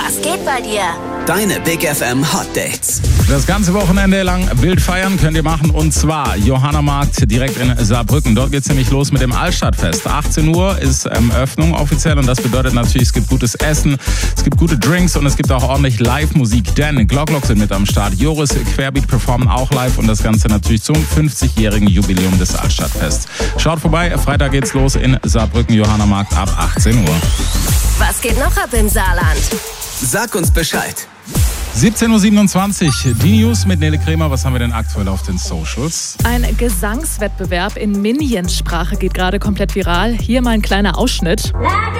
Was geht bei dir? Deine Big FM Hot Dates. Das ganze Wochenende lang wild feiern könnt ihr machen, und zwar Johannamarkt direkt in Saarbrücken. Dort geht's nämlich los mit dem Altstadtfest. 18 Uhr ist Öffnung offiziell, und das bedeutet natürlich, es gibt gutes Essen, es gibt gute Drinks und es gibt auch ordentlich Live-Musik, denn Glocklock sind mit am Start. Joris Querbeat performen auch live, und das Ganze natürlich zum 50-jährigen Jubiläum des Altstadtfests. Schaut vorbei, Freitag geht's los in Saarbrücken, Johannamarkt ab 18 Uhr. Was geht noch ab im Saarland? Sag uns Bescheid. 17.27 Uhr, die News mit Nele Kremer. Was haben wir denn aktuell auf den Socials? Ein Gesangswettbewerb in Minions-Sprache geht gerade komplett viral. Hier mal ein kleiner Ausschnitt.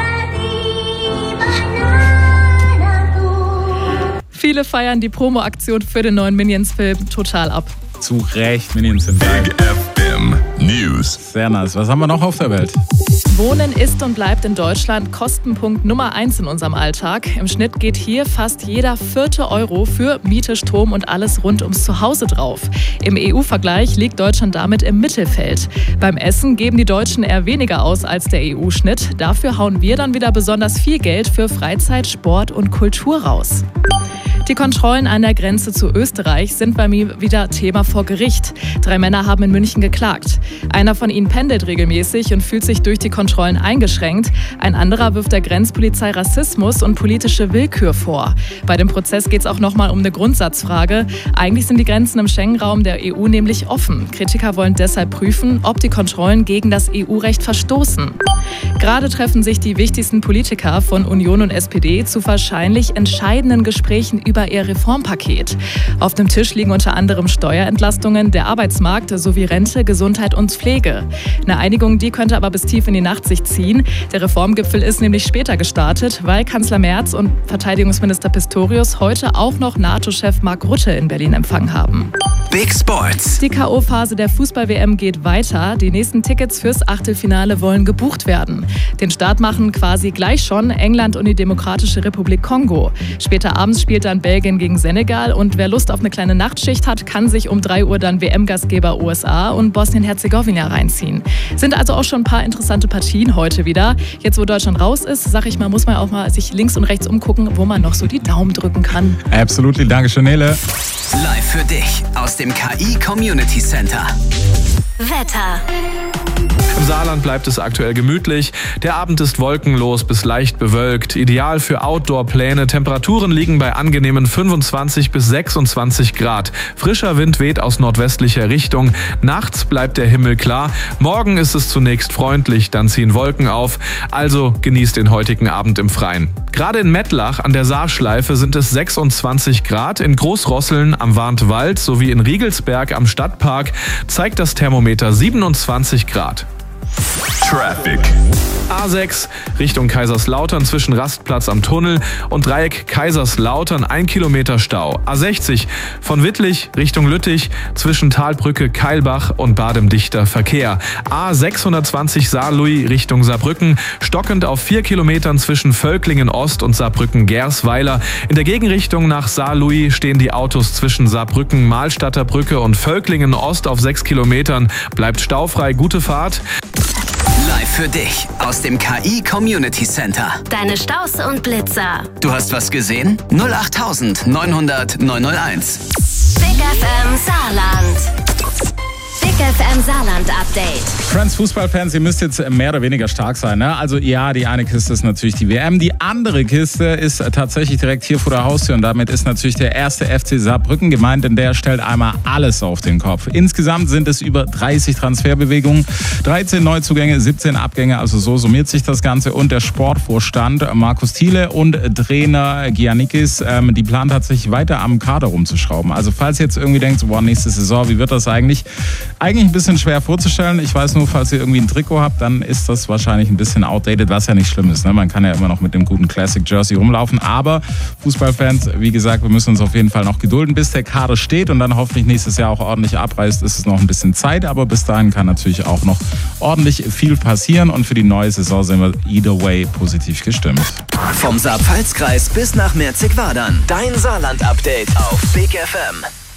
Viele feiern die Promo-Aktion für den neuen Minions-Film total ab. Zu Recht, Minions sind geil. Big FM News. Sehr nice. Was haben wir noch auf der Welt? Wohnen ist und bleibt in Deutschland Kostenpunkt Nummer 1 in unserem Alltag. Im Schnitt geht hier fast jeder 4. Euro für Miete, Strom und alles rund ums Zuhause drauf. Im EU-Vergleich liegt Deutschland damit im Mittelfeld. Beim Essen geben die Deutschen eher weniger aus als der EU-Schnitt. Dafür hauen wir dann wieder besonders viel Geld für Freizeit, Sport und Kultur raus. Die Kontrollen an der Grenze zu Österreich sind bei mir wieder Thema vor Gericht. 3 Männer haben in München geklagt. Einer von ihnen pendelt regelmäßig und fühlt sich durch die Kontrollen eingeschränkt. Ein anderer wirft der Grenzpolizei Rassismus und politische Willkür vor. Bei dem Prozess geht es auch nochmal um eine Grundsatzfrage. Eigentlich sind die Grenzen im Schengen-Raum der EU nämlich offen. Kritiker wollen deshalb prüfen, ob die Kontrollen gegen das EU-Recht verstoßen. Gerade treffen sich die wichtigsten Politiker von Union und SPD zu wahrscheinlich entscheidenden Gesprächen über ihr Reformpaket. Auf dem Tisch liegen unter anderem Steuerentlastungen, der Arbeitsmarkt sowie Rente, Gesundheit und Pflege. Eine Einigung, die könnte aber bis tief in die Nacht sich ziehen. Der Reformgipfel ist nämlich später gestartet, weil Kanzler Merz und Verteidigungsminister Pistorius heute auch noch NATO-Chef Mark Rutte in Berlin empfangen haben. Big Sports. Die K.O.-Phase der Fußball-WM geht weiter. Die nächsten Tickets fürs Achtelfinale wollen gebucht werden. Den Start machen quasi gleich schon England und die Demokratische Republik Kongo. Später abends spielt dann Belgien gegen Senegal, und wer Lust auf eine kleine Nachtschicht hat, kann sich um 3 Uhr dann WM-Gastgeber USA und Bosnien-Herzegowina reinziehen. Sind also auch schon ein paar interessante Partien heute wieder. Jetzt, wo Deutschland raus ist, sag ich mal, muss man auch mal sich links und rechts umgucken, wo man noch so die Daumen drücken kann. Absolutely, danke schön, Nele. Live für dich aus dem KI Community Center. Wetter. Im Saarland bleibt es aktuell gemütlich. Der Abend ist wolkenlos bis leicht bewölkt. Ideal für Outdoor-Pläne. Temperaturen liegen bei angenehmen 25 bis 26 Grad. Frischer Wind weht aus nordwestlicher Richtung. Nachts bleibt der Himmel klar. Morgen ist es zunächst freundlich, dann ziehen Wolken auf. Also genießt den heutigen Abend im Freien. Gerade in Mettlach an der Saarschleife sind es 26 Grad. In Großrosseln am Warntwald sowie in Riegelsberg am Stadtpark zeigt das Thermometer 27 Grad. Traffic. A6 Richtung Kaiserslautern zwischen Rastplatz am Tunnel und Dreieck Kaiserslautern 1 Kilometer Stau. A60 von Wittlich Richtung Lüttich zwischen Talbrücke, Keilbach und Badem-dichter Verkehr. A620 Saarlouis Richtung Saarbrücken stockend auf 4 Kilometern zwischen Völklingen Ost und Saarbrücken-Gersweiler. In der Gegenrichtung nach Saarlouis stehen die Autos zwischen Saarbrücken-Mahlstadter Brücke und Völklingen Ost auf 6 Kilometern. Bleibt staufrei, gute Fahrt. Live für dich aus dem KI Community Center. Deine Staus und Blitzer. Du hast was gesehen? 08000 900 901. Big FM Saarland. Big FM Saarland Update. Friends, Fußballfans, ihr müsst jetzt mehr oder weniger stark sein, ne? Also ja, die eine Kiste ist natürlich die WM, die andere Kiste ist tatsächlich direkt hier vor der Haustür, und damit ist natürlich der erste FC Saarbrücken gemeint, denn der stellt einmal alles auf den Kopf. Insgesamt sind es über 30 Transferbewegungen, 13 Neuzugänge, 17 Abgänge, also so summiert sich das Ganze, und der Sportvorstand Markus Thiele und Trainer Giannikis, die planen tatsächlich weiter am Kader rumzuschrauben. Also falls ihr jetzt irgendwie denkt, boah, nächste Saison, wie wird das eigentlich? Eigentlich ein bisschen schwer vorzustellen. Ich weiß nur, falls ihr irgendwie ein Trikot habt, dann ist das wahrscheinlich ein bisschen outdated, was ja nicht schlimm ist, ne? Man kann ja immer noch mit dem guten Classic Jersey rumlaufen. Aber Fußballfans, wie gesagt, wir müssen uns auf jeden Fall noch gedulden, bis der Kader steht und dann hoffentlich nächstes Jahr auch ordentlich abreißt. Ist es noch ein bisschen Zeit, aber bis dahin kann natürlich auch noch ordentlich viel passieren. Und für die neue Saison sind wir either way positiv gestimmt. Vom Saar-Pfalz-Kreis bis nach Merzig-Wadern. Dein Saarland-Update auf Big FM.